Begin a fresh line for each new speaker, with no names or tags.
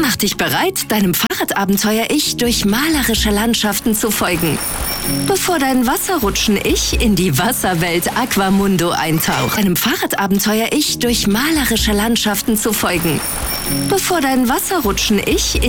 Mach dich bereit, deinem Fahrradabenteuer-Ich durch malerische Landschaften zu folgen. Bevor dein Wasserrutschen-Ich in die Wasserwelt Aquamundo eintaucht. Deinem Fahrradabenteuer-Ich durch malerische Landschaften zu folgen. Bevor dein Wasserrutschen-Ich